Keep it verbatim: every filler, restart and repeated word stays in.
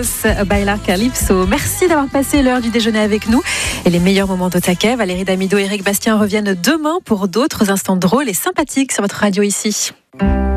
Vamos Bailar Calypso. Merci d'avoir passé l'heure du déjeuner avec nous et les meilleurs moments de taquet. Valérie Damido et Eric Bastien reviennent demain pour d'autres instants drôles et sympathiques sur votre radio ici.